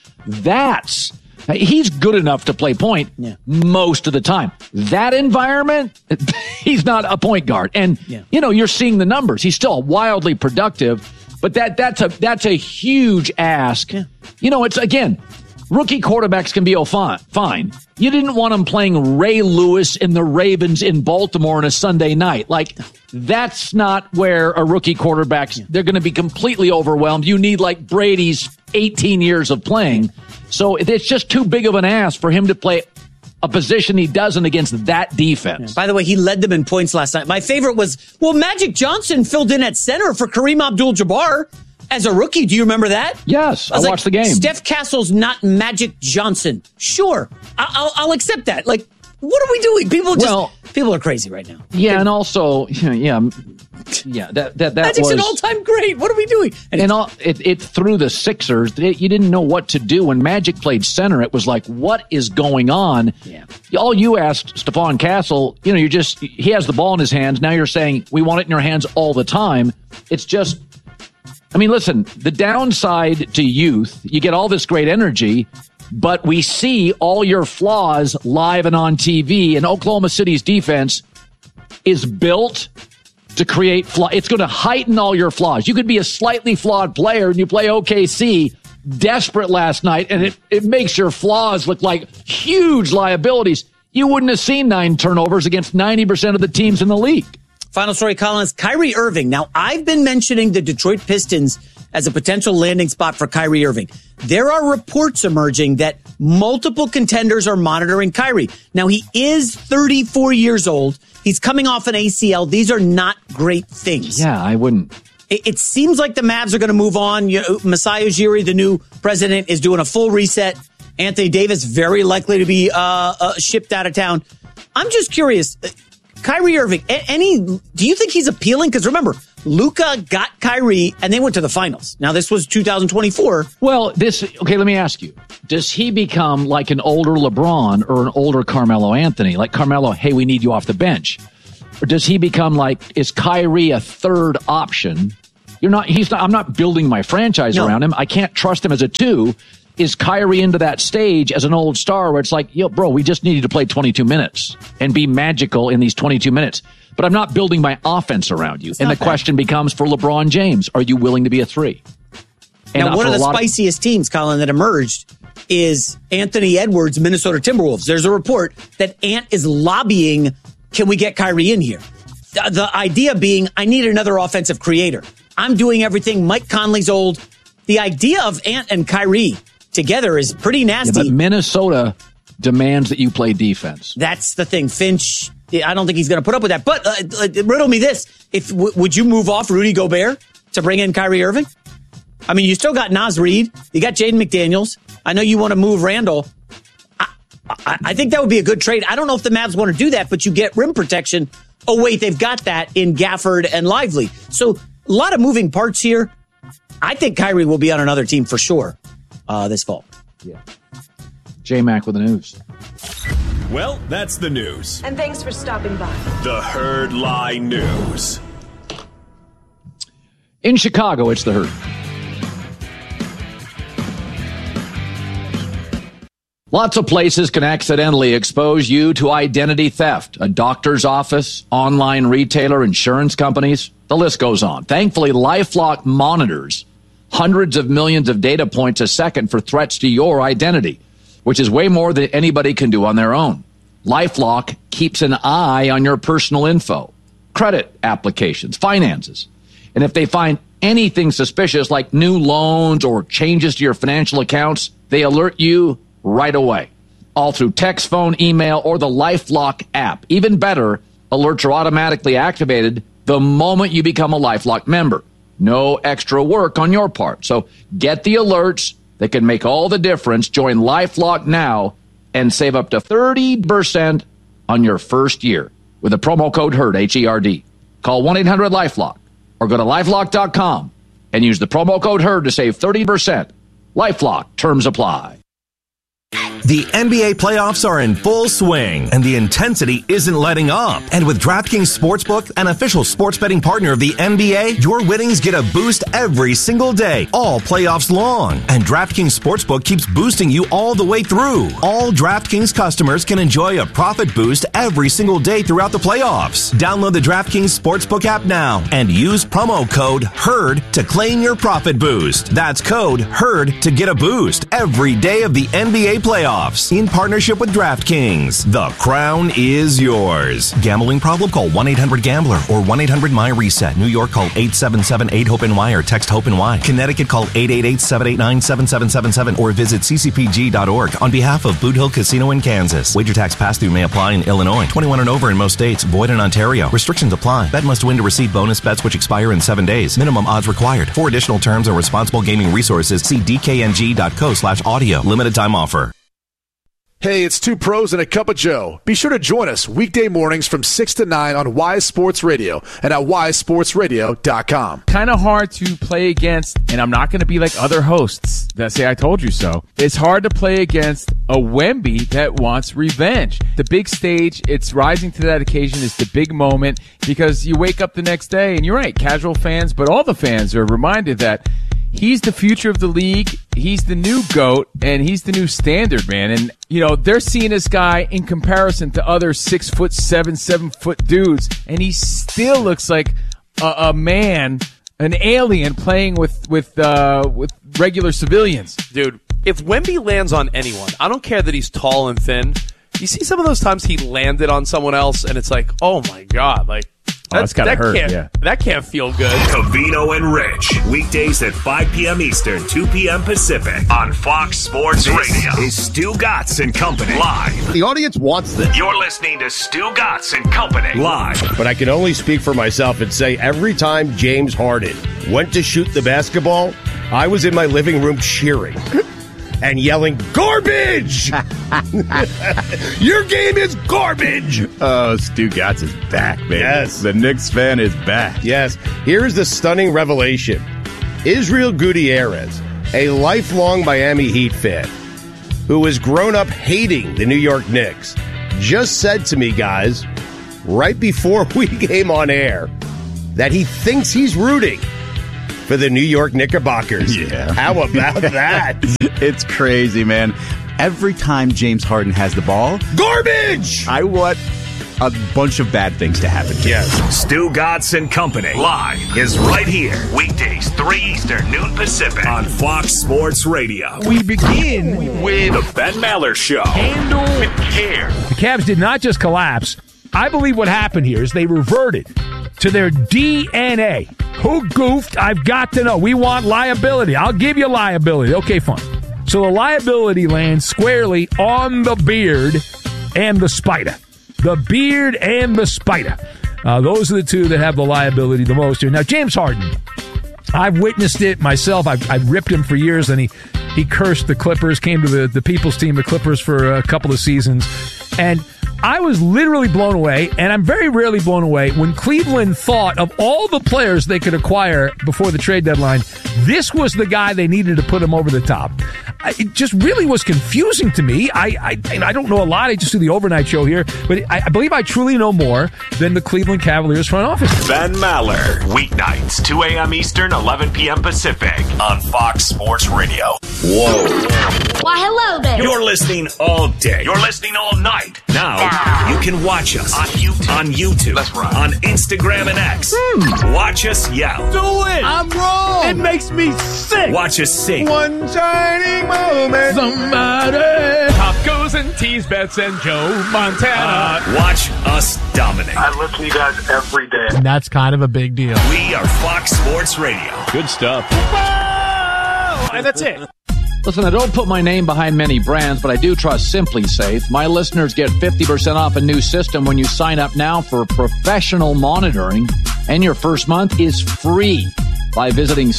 S1: he's good enough to play point most of the time. That environment, he's not a point guard. And, you're seeing the numbers. He's still wildly productive, but that's a huge ask.
S4: Yeah.
S1: It's, again, rookie quarterbacks can be fine. You didn't want him playing Ray Lewis in the Ravens in Baltimore on a Sunday night. Like, that's not where a rookie quarterback, they're going to be completely overwhelmed. You need, like, Brady's 18 years of playing. So it's just too big of an ask for him to play a position he doesn't against that defense.
S4: By the way, he led them in points last night. My favorite was, Magic Johnson filled in at center for Kareem Abdul-Jabbar as a rookie. Do you remember that?
S1: Yes, I watched the game.
S4: Steph Castle's not Magic Johnson. Sure, I'll accept that. Like, what are we doing? People are crazy right now.
S1: Yeah, and also, that
S4: Magic's an all-time great. What are we doing?
S1: And it threw the Sixers. You didn't know what to do when Magic played center. It was like, what is going on?
S4: Yeah.
S1: All you asked Stephon Castle, he has the ball in his hands. Now you're saying we want it in your hands all the time. It's just, I mean, listen, the downside to youth, you get all this great energy, but we see all your flaws live and on TV, and Oklahoma City's defense is built to create flaws. It's going to heighten all your flaws. You could be a slightly flawed player and you play OKC desperate last night, and it makes your flaws look like huge liabilities. You wouldn't have seen 9 turnovers against 90% of the teams in the league.
S4: Final story, Colin, is Kyrie Irving. Now, I've been mentioning the Detroit Pistons as a potential landing spot for Kyrie Irving. There are reports emerging that multiple contenders are monitoring Kyrie. Now, he is 34 years old. He's coming off an ACL. These are not great things.
S1: Yeah, I wouldn't.
S4: It seems like the Mavs are going to move on. Masai Ujiri, the new president, is doing a full reset. Anthony Davis very likely to be shipped out of town. I'm just curious. Kyrie Irving, do you think he's appealing? Because remember, Luka got Kyrie and they went to the finals. Now, this was 2024.
S1: Well, let me ask you. Does he become like an older LeBron or an older Carmelo Anthony? Like Carmelo, hey, we need you off the bench. Or does he become like, is Kyrie a third option? I'm not building my franchise around him. I can't trust him as a 2. Is Kyrie into that stage as an old star where it's like, yo, bro, we just need you to play 22 minutes and be magical in these 22 minutes. But I'm not building my offense around you. And the question becomes for LeBron James, are you willing to be a 3? And
S4: now, one of the spiciest teams, Colin, that emerged is Anthony Edwards, Minnesota Timberwolves. There's a report that Ant is lobbying, can we get Kyrie in here? The idea being, I need another offensive creator. I'm doing everything. Mike Conley's old. The idea of Ant and Kyrie together is pretty nasty.
S1: Yeah, but Minnesota demands that you play defense.
S4: That's the thing. Finch, I don't think he's going to put up with that. But riddle me this. Would you move off Rudy Gobert to bring in Kyrie Irving? I mean, you still got Naz Reid. You got Jaden McDaniels. I know you want to move Randall. I think that would be a good trade. I don't know if the Mavs want to do that, but you get rim protection. Oh, wait, they've got that in Gafford and Lively. So a lot of moving parts here. I think Kyrie will be on another team for sure this fall.
S1: Yeah. J-Mac with the news.
S7: Well, that's the news.
S11: And thanks for stopping by.
S7: The Herd Lie News.
S1: In Chicago, it's the Herd. Lots of places can accidentally expose you to identity theft. A doctor's office, online retailer, insurance companies. The list goes on. Thankfully, LifeLock monitors hundreds of millions of data points a second for threats to your identity, which is way more than anybody can do on their own. LifeLock keeps an eye on your personal info, credit applications, finances. And if they find anything suspicious like new loans or changes to your financial accounts, they alert you right away, all through text, phone, email, or the LifeLock app. Even better, alerts are automatically activated the moment you become a LifeLock member. No extra work on your part. So get the alerts that can make all the difference. Join LifeLock now and save up to 30% on your first year with the promo code HERD, H-E-R-D. Call 1-800-LifeLock or go to LifeLock.com and use the promo code HERD to save 30%. LifeLock. Terms apply.
S13: The NBA playoffs are in full swing, and the intensity isn't letting up. And with DraftKings Sportsbook, an official sports betting partner of the NBA, your winnings get a boost every single day, all playoffs long. And DraftKings Sportsbook keeps boosting you all the way through. All DraftKings customers can enjoy a profit boost every single day throughout the playoffs. Download the DraftKings Sportsbook app now and use promo code HERD to claim your profit boost. That's code HERD to get a boost every day of the NBA playoffs in partnership with DraftKings. The crown is yours. Gambling problem? Call 1-800-GAMBLER or 1-800-MY-RESET. New York, call 877-8-HOPE-NY or text HOPE-NY. Connecticut, call 888-789-7777 or visit ccpg.org on behalf of Boot Hill Casino in Kansas. Wager tax pass-through may apply in Illinois. 21 and over in most states. Void in Ontario. Restrictions apply. Bet must win to receive bonus bets which expire in 7 days. Minimum odds required. For additional terms and responsible gaming resources, see dkng.co/audio. Limited time offer.
S19: Hey, it's two pros and a cup of Joe. Be sure to join us weekday mornings from 6 to 9 on Wise Sports Radio and at wisesportsradio.com.
S20: Kind of hard to play against, and I'm not going to be like other hosts that say I told you so. It's hard to play against a Wemby that wants revenge. The big stage, it's rising to that occasion. It's the big moment because you wake up the next day, and you're right, casual fans, but all the fans are reminded that he's the future of the league. He's the new GOAT, and he's the new standard, man. And, you know, they're seeing this guy in comparison to other 6'7", 7-foot dudes, and he still looks like a man, an alien playing with regular civilians.
S24: Dude, if Wemby lands on anyone, I don't care that he's tall and thin. You see some of those times he landed on someone else, and it's like, oh, my God, like,
S20: that's gotta hurt, yeah.
S24: That can't feel good.
S7: Covino and Rich. Weekdays at 5 p.m. Eastern, 2 p.m. Pacific on Fox Sports Radio. Is Stu Gatz and Company live.
S25: The audience wants this.
S7: You're listening to Stu Gatz and Company live.
S25: But I can only speak for myself and say every time James Harden went to shoot the basketball, I was in my living room cheering. and yelling, "Garbage!" Your game is garbage!
S2: Oh, Stu Gatz is back, baby.
S25: Yes.
S2: The Knicks fan is back.
S25: Yes. Here's the stunning revelation. Israel Gutierrez, a lifelong Miami Heat fan, who has grown up hating the New York Knicks, just said to me, guys, right before we came on air, that he thinks he's rooting for the New York Knickerbockers.
S2: Yeah.
S25: How about that?
S2: It's crazy, man. Every time James Harden has the ball,
S25: garbage!
S2: I want a bunch of bad things to happen to him.
S25: Yes.
S7: Stu Gatz and Company live is right here. Weekdays, 3 Eastern, noon Pacific on Fox Sports Radio.
S3: We begin with
S7: The Ben Maller Show.
S3: Handle
S7: with care.
S3: The Cavs did not just collapse. I believe what happened here is they reverted to their DNA. Who goofed? I've got to know. We want liability. I'll give you liability. Okay, fine. So the liability lands squarely on the Beard and the Spider. The Beard and the Spider. Those are the two that have the liability the most here. Now, James Harden, I've witnessed it myself. I've ripped him for years, and he cursed the Clippers, came to the People's team, the Clippers, for a couple of seasons. And I was literally blown away, and I'm very rarely blown away, when Cleveland thought of all the players they could acquire before the trade deadline, this was the guy they needed to put him over the top. It just really was confusing to me. I don't know a lot. I just do the overnight show here, but I believe I truly know more than the Cleveland Cavaliers front office.
S7: Ben Maller, weeknights, 2 a.m. Eastern, 11 p.m. Pacific on Fox Sports Radio. Whoa.
S5: Why, hello there.
S7: You're listening all day. You're listening all night. Now you can watch us on YouTube. That's right. On Instagram and X. Watch us yell.
S3: Do it. I'm wrong. It makes me sick.
S7: Watch us sing.
S3: One shining moment. Somebody. Tacos and teas, bets and Joe Montana.
S7: Watch us dominate.
S12: I listen to you guys every day.
S3: And that's kind of a big deal.
S7: We are Fox Sports Radio.
S18: Good stuff.
S3: Whoa! And that's it.
S1: Listen, I don't put my name behind many brands, but I do trust Simply Safe. My listeners get 50% off a new system when you sign up now for professional monitoring, and your first month is free by visiting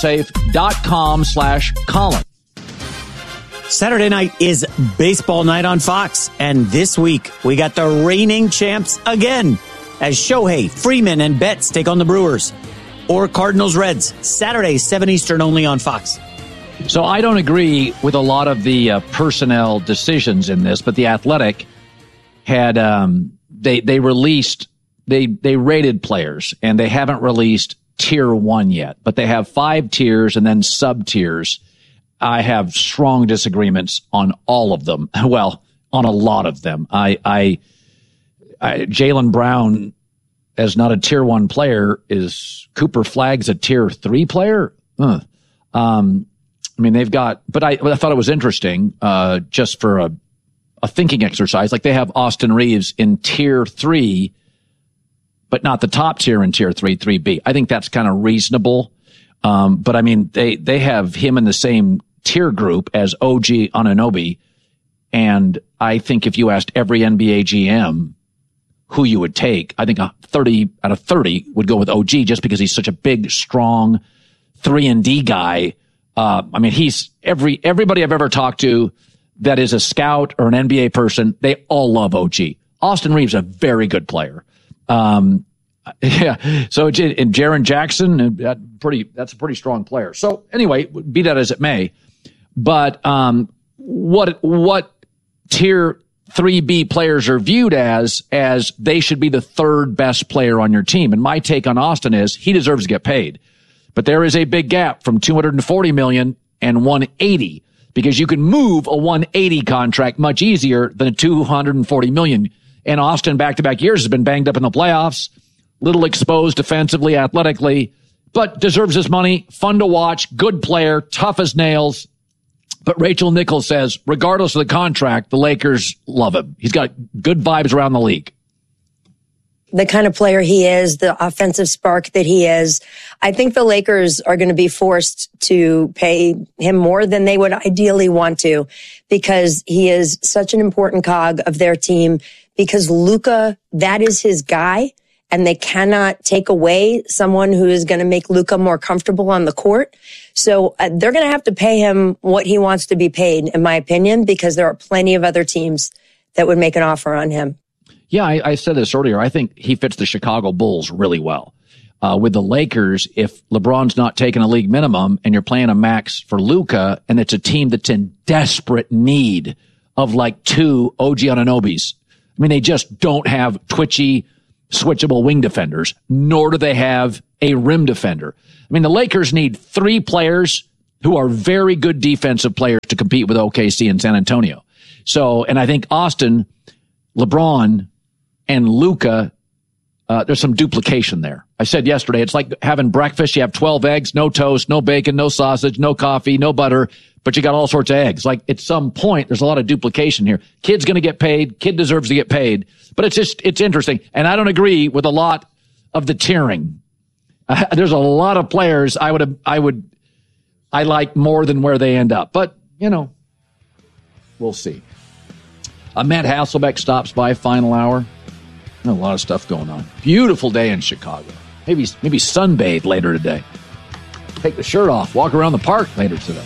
S1: simplysafe.com/Colin.
S4: Saturday night is baseball night on Fox, and this week we got the reigning champs again as Shohei, Freeman, and Betts take on the Brewers. Or Cardinals Reds, Saturday, 7 Eastern, only on Fox.
S1: So I don't agree with a lot of the personnel decisions in this, but the Athletic had they rated players, and they haven't released tier 1 yet, but they have 5 tiers and then sub tiers. I have strong disagreements on all of them. Well, on a lot of them. Jaylen Brown, as not a tier 1 player, is Cooper Flagg's a tier 3 player. I mean, they've got, but I thought it was interesting, just for a thinking exercise. Like, they have Austin Reeves in tier 3, but not the top tier in tier 3, 3B. I think that's kind of reasonable. But I mean, they have him in the same tier group as OG Anunoby. And I think if you asked every NBA GM who you would take, I think 30 out of 30 would go with OG, just because he's such a big, strong 3-and-D guy. I mean, he's everybody I've ever talked to that is a scout or an NBA person, they all love OG. Austin Reeves, a very good player. Yeah. So, and Jaren Jackson, that's a pretty strong player. So anyway, be that as it may, but, what tier 3B players are viewed as they should be the third best player on your team. And my take on Austin is he deserves to get paid. But there is a big gap from $240 million and $180, because you can move a $180 contract much easier than a $240 million. And Austin, back-to-back years, has been banged up in the playoffs, little exposed defensively, athletically, but deserves his money. Fun to watch, good player, tough as nails. But Rachel Nichols says, regardless of the contract, the Lakers love him. He's got good vibes around the league.
S5: The kind of player he is, the offensive spark that he is, I think the Lakers are going to be forced to pay him more than they would ideally want to, because he is such an important cog of their team, because Luka, that is his guy, and they cannot take away someone who is going to make Luka more comfortable on the court. So they're going to have to pay him what he wants to be paid, in my opinion, because there are plenty of other teams that would make an offer on him.
S1: Yeah, I said this earlier. I think he fits the Chicago Bulls really well. With the Lakers, if LeBron's not taking a league minimum and you're playing a max for Luka, and it's a team that's in desperate need of like 2 OG Anunobis. I mean, they just don't have twitchy, switchable wing defenders, nor do they have a rim defender. I mean, the Lakers need 3 players who are very good defensive players to compete with OKC and San Antonio. So, and I think Austin, LeBron, and Luka, there's some duplication there. I said yesterday, it's like having breakfast. You have 12 eggs, no toast, no bacon, no sausage, no coffee, no butter, but you got all sorts of eggs. Like at some point, there's a lot of duplication here. Kid's going to get paid. Kid deserves to get paid. But it's interesting. And I don't agree with a lot of the tiering. There's a lot of players I like more than where they end up. But, we'll see. Matt Hasselbeck stops by final hour. A lot of stuff going on. Beautiful day in Chicago. Maybe sunbathe later today. Take the shirt off. Walk around the park later today.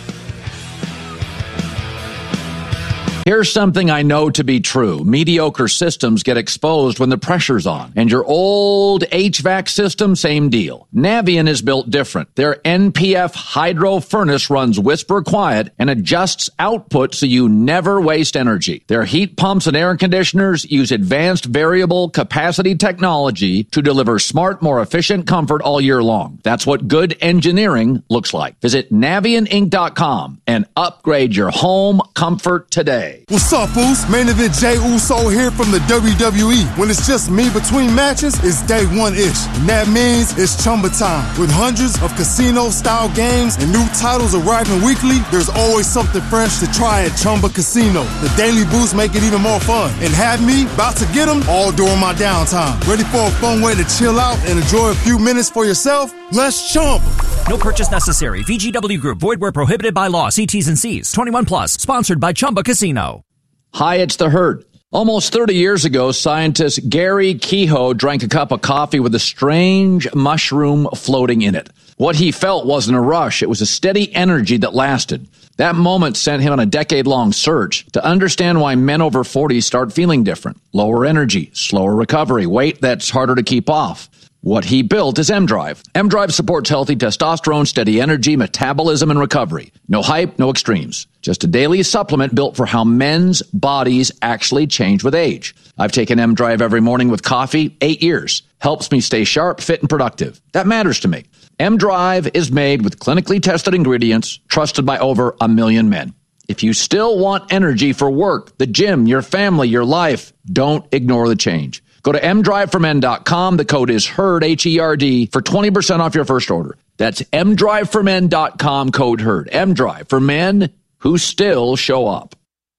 S1: Here's something I know to be true. Mediocre systems get exposed when the pressure's on. And your old HVAC system, same deal. Navien is built different. Their NPF hydro furnace runs whisper quiet and adjusts output so you never waste energy. Their heat pumps and air conditioners use advanced variable capacity technology to deliver smart, more efficient comfort all year long. That's what good engineering looks like. Visit NavienInc.com and upgrade your home comfort today.
S6: What's up, Uso? Main event Jey Uso here from the WWE. When it's just me between matches, it's day one-ish. And that means it's Chumba time. With hundreds of casino-style games and new titles arriving weekly, there's always something fresh to try at Chumba Casino. The daily boosts make it even more fun. And have me about to get them all during my downtime. Ready for a fun way to chill out and enjoy a few minutes for yourself? Let's Chumba.
S11: No purchase necessary. VGW Group. Void where prohibited by law. See T's and C's. 21 plus. Sponsored by Chumba Casino.
S1: Hi, it's The Herd. Almost 30 years ago, scientist Gary Kehoe drank a cup of coffee with a strange mushroom floating in it. What he felt wasn't a rush. It was a steady energy that lasted. That moment sent him on a decade-long search to understand why men over 40 start feeling different. Lower energy, slower recovery, weight that's harder to keep off. What he built is M-Drive. M-Drive supports healthy testosterone, steady energy, metabolism, and recovery. No hype, no extremes. Just a daily supplement built for how men's bodies actually change with age. I've taken M-Drive every morning with coffee, 8 years. Helps me stay sharp, fit, and productive. That matters to me. M-Drive is made with clinically tested ingredients, trusted by over 1 million men. If you still want energy for work, the gym, your family, your life, don't ignore the change. Go to mdriveformen.com. The code is HERD, HERD, for 20% off your first order. That's mdriveformen.com, code HERD. M-Drive for men who still show up.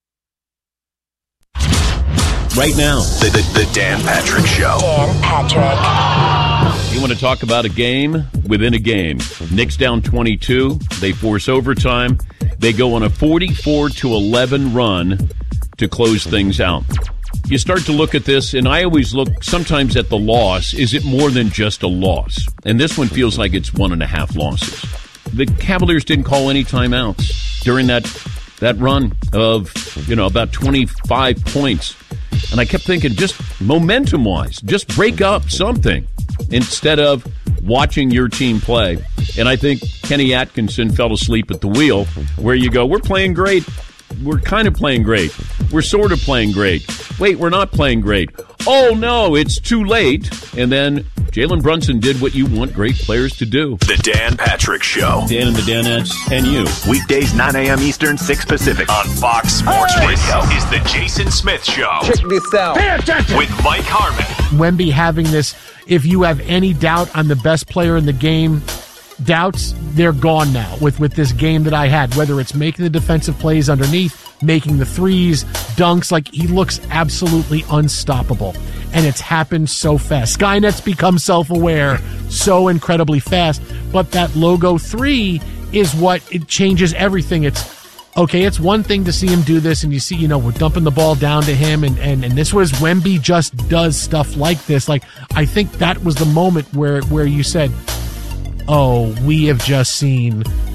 S7: Right now, the Dan Patrick Show.
S13: Dan
S18: Patrick. You want to talk about a game within a game. Knicks down 22. They force overtime. They go on a 44-11 run to close things out. You start to look at this, and I always look sometimes at the loss. Is it more than just a loss? And this one feels like it's 1.5 losses. The Cavaliers didn't call any timeouts during that run of, about 25 points. And I kept thinking, just momentum-wise, just break up something instead of watching your team play. And I think Kenny Atkinson fell asleep at the wheel, where you go, we're playing great. We're kind of playing great. We're sort of playing great. Wait, we're not playing great. Oh, no, it's too late. And then Jalen Brunson did what you want great players to do.
S7: The Dan Patrick Show.
S18: Dan and the Danettes and you.
S7: Weekdays, 9 a.m. Eastern, 6 Pacific. On Fox Sports Radio is the Jason Smith Show.
S14: Check this out.
S7: Pay attention. With Mike Harmon.
S3: Wemby having this, if you have any doubt I'm the best player in the game, doubts, they're gone now with this game that I had, whether it's making the defensive plays underneath, making the threes, dunks, like he looks absolutely unstoppable. And it's happened so fast. Skynet's become self-aware so incredibly fast, but that logo 3 is what it changes everything. It's okay, it's one thing to see him do this and you see, we're dumping the ball down to him and this was Wemby just does stuff like this. Like, I think that was the moment where you said, oh, we have just seen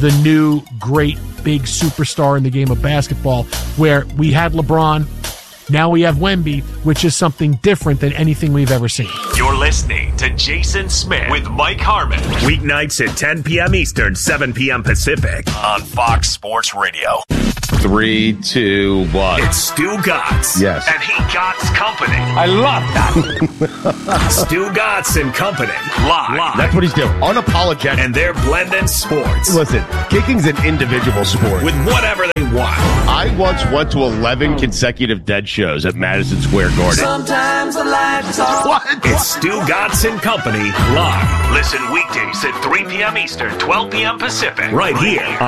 S3: the new great big superstar in the game of basketball, where we had LeBron, now we have Wemby, which is something different than anything we've ever seen.
S7: You're listening to Jason Smith with Mike Harmon. Weeknights at 10 p.m. Eastern, 7 p.m. Pacific on Fox Sports Radio.
S25: 3, 2, 1.
S7: It's Stu Gatz.
S25: Yes.
S7: And he Gatz Company.
S25: I love that.
S7: Stu Gatz and Company. Live.
S25: That's what he's doing. Unapologetic.
S7: And they're blending sports.
S25: Listen, kicking's an individual sport.
S7: With whatever they want.
S25: I once went to 11 consecutive Dead shows at Madison Square Garden.
S7: Sometimes the lights off. What? It's Stu Gatz and Company live. Listen weekdays at 3 p.m. Eastern, 12 p.m. Pacific. Right here